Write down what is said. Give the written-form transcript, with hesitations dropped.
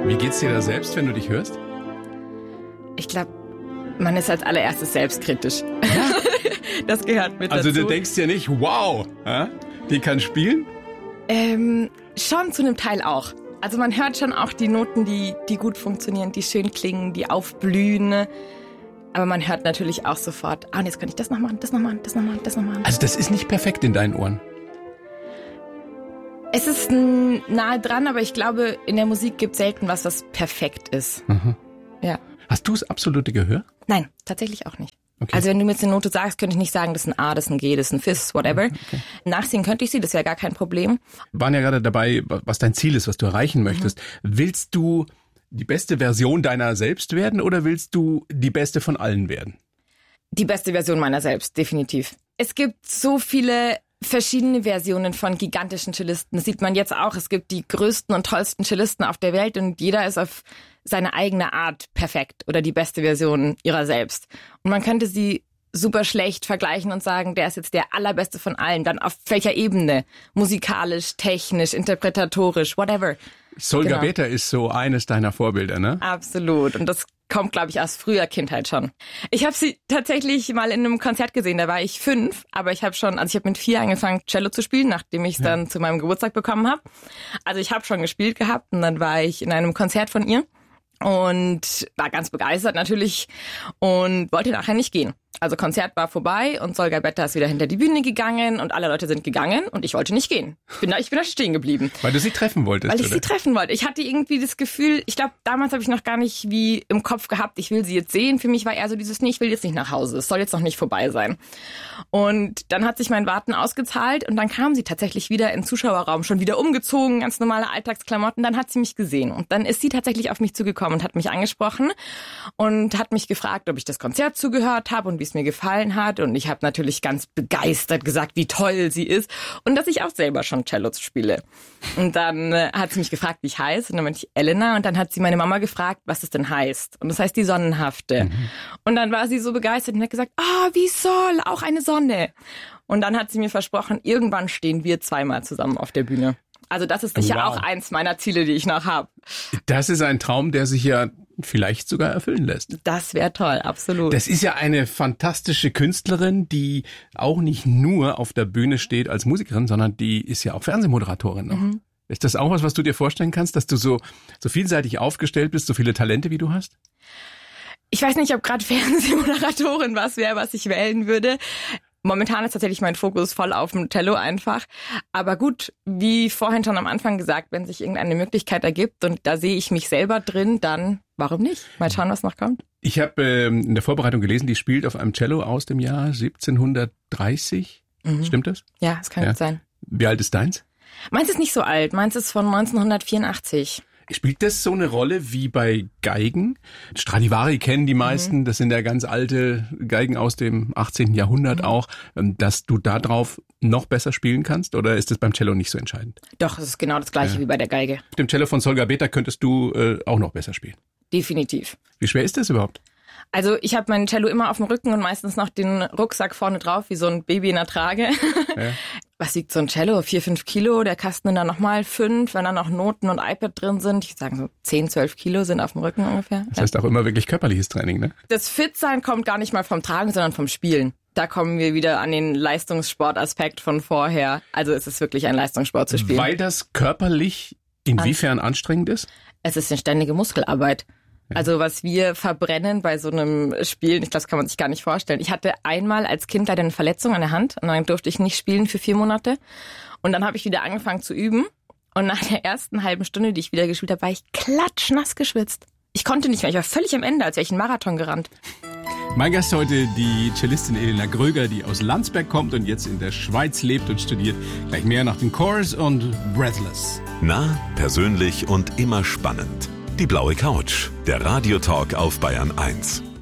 Wie geht's dir da selbst, wenn du dich hörst? Ich glaube, man ist als allererstes selbstkritisch. Ja. Das gehört mit dazu. Also du denkst ja nicht, wow, die kann spielen? Schon zu einem Teil auch. Also man hört schon auch die Noten, die gut funktionieren, die schön klingen, die aufblühen. Aber man hört natürlich auch sofort, und jetzt kann ich das noch machen, das noch machen, das noch machen, das noch machen. Also das ist nicht perfekt in deinen Ohren? Es ist nahe dran, aber ich glaube, in der Musik gibt es selten was perfekt ist. Mhm. Ja. Hast du das absolute Gehör? Nein, tatsächlich auch nicht. Okay. Also wenn du mir jetzt eine Note sagst, könnte ich nicht sagen, das ist ein A, das ist ein G, das ist ein Fis, whatever. Okay. Nachsingen könnte ich sie, das wäre gar kein Problem. Wir waren ja gerade dabei, was dein Ziel ist, was du erreichen möchtest. Willst du die beste Version deiner selbst werden oder willst du die beste von allen werden? Die beste Version meiner selbst, definitiv. Es gibt so viele verschiedene Versionen von gigantischen Cellisten. Das sieht man jetzt auch. Es gibt die größten und tollsten Cellisten auf der Welt und jeder ist auf seine eigene Art perfekt oder die beste Version ihrer selbst. Und man könnte sie super schlecht vergleichen und sagen, der ist jetzt der allerbeste von allen. Dann auf welcher Ebene? Musikalisch, technisch, interpretatorisch, whatever. Solga Beta ist so eines deiner Vorbilder, ne? Absolut. Und das kommt, glaube ich, aus früher Kindheit schon. Ich habe sie tatsächlich mal in einem Konzert gesehen, da war ich 5, aber ich habe mit 4 angefangen, Cello zu spielen, nachdem ich es dann zu meinem Geburtstag bekommen habe. Also ich habe schon gespielt gehabt und dann war ich in einem Konzert von ihr und war ganz begeistert natürlich und wollte nachher nicht gehen. Also Konzert war vorbei und Solga Beta ist wieder hinter die Bühne gegangen und alle Leute sind gegangen und ich wollte nicht gehen. Ich bin da stehen geblieben. Weil du sie treffen wolltest, Weil ich sie treffen wollte. Ich hatte irgendwie das Gefühl, ich glaube, damals habe ich noch gar nicht wie im Kopf gehabt, ich will sie jetzt sehen. Für mich war eher so dieses, nee, ich will jetzt nicht nach Hause. Es soll jetzt noch nicht vorbei sein. Und dann hat sich mein Warten ausgezahlt und dann kam sie tatsächlich wieder in den Zuschauerraum, schon wieder umgezogen, ganz normale Alltagsklamotten. Dann hat sie mich gesehen und dann ist sie tatsächlich auf mich zugekommen und hat mich angesprochen und hat mich gefragt, ob ich das Konzert zugehört habe und wie es mir gefallen hat. Und ich habe natürlich ganz begeistert gesagt, wie toll sie ist und dass ich auch selber schon Cello spiele. Und dann hat sie mich gefragt, wie ich heiße. Und dann meinte ich Elena. Und dann hat sie meine Mama gefragt, was es denn heißt. Und das heißt die Sonnenhafte. Und dann war sie so begeistert und hat gesagt, wie Sol, auch eine Sonne. Und dann hat sie mir versprochen, irgendwann stehen wir zweimal zusammen auf der Bühne. Also das ist sicher auch eins meiner Ziele, die ich noch habe. Das ist ein Traum, der sich ja vielleicht sogar erfüllen lässt. Das wäre toll, absolut. Das ist ja eine fantastische Künstlerin, die auch nicht nur auf der Bühne steht als Musikerin, sondern die ist ja auch Fernsehmoderatorin noch. Mhm. Ist das auch was du dir vorstellen kannst, dass du so vielseitig aufgestellt bist, so viele Talente, wie du hast? Ich weiß nicht, ob gerade Fernsehmoderatorin was wäre, was ich wählen würde. Momentan ist tatsächlich mein Fokus voll auf dem Cello einfach. Aber gut, wie vorhin schon am Anfang gesagt, wenn sich irgendeine Möglichkeit ergibt und da sehe ich mich selber drin, dann warum nicht? Mal schauen, was noch kommt. Ich habe in der Vorbereitung gelesen, die spielt auf einem Cello aus dem Jahr 1730. Mhm. Stimmt das? Ja, das kann gut sein. Wie alt ist deins? Meins ist nicht so alt. Meins ist von 1984. Spielt das so eine Rolle wie bei Geigen? Stradivari kennen die meisten, das sind ja ganz alte Geigen aus dem 18. Jahrhundert auch, dass du da drauf noch besser spielen kannst? Oder ist das beim Cello nicht so entscheidend? Doch, es ist genau das Gleiche wie bei der Geige. Mit dem Cello von Solga Beta könntest du auch noch besser spielen? Definitiv. Wie schwer ist das überhaupt? Also ich habe mein Cello immer auf dem Rücken und meistens noch den Rucksack vorne drauf, wie so ein Baby in der Trage. Ja. Was wiegt so ein Cello? 4-5 Kilo, der Kasten dann nochmal 5, wenn da noch Noten und iPad drin sind. Ich würde sagen so 10-12 Kilo sind auf dem Rücken ungefähr. Das heißt auch immer wirklich körperliches Training, ne? Das Fit-Sein kommt gar nicht mal vom Tragen, sondern vom Spielen. Da kommen wir wieder an den Leistungssportaspekt von vorher. Also es ist wirklich ein Leistungssport zu spielen. Weil das körperlich inwiefern anstrengend ist? Es ist eine ständige Muskelarbeit. Also was wir verbrennen bei so einem Spielen, ich glaube, das kann man sich gar nicht vorstellen. Ich hatte einmal als Kind leider eine Verletzung an der Hand und dann durfte ich nicht spielen für 4 Monate. Und dann habe ich wieder angefangen zu üben. Und nach der ersten halben Stunde, die ich wieder gespielt habe, war ich klatschnass geschwitzt. Ich konnte nicht mehr, ich war völlig am Ende, als wäre ich einen Marathon gerannt. Mein Gast heute, die Cellistin Elena Gröger, die aus Landsberg kommt und jetzt in der Schweiz lebt und studiert. Gleich mehr nach den Chorus und Breathless. Nah, persönlich und immer spannend. Die blaue Couch, der Radiotalk auf Bayern 1.